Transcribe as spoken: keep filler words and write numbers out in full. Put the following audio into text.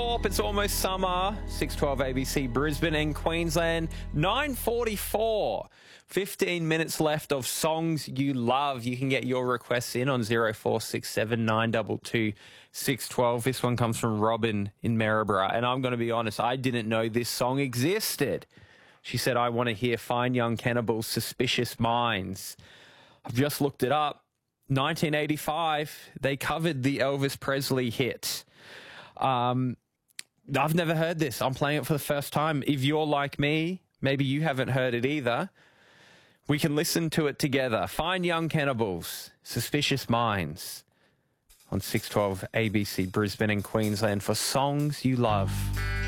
Thorpe, it's almost summer. six twelve A B C, Brisbane and Queensland. nine forty-four. fifteen minutes left of songs you love. You can get your requests in on zero four six seven nine two two six one two. This one comes from Robin in Maryborough. And I'm going to be honest, I didn't know this song existed. She said, I want to hear Fine Young Cannibals' Suspicious Minds. I've just looked it up. nineteen eighty-five, they covered the Elvis Presley hit. Um, I've never heard this. I'm playing it for the first time. If you're like me, maybe you haven't heard it either. We can listen to it together. Fine Young Cannibals, Suspicious Minds, on six twelve A B C, Brisbane and Queensland, for songs you love.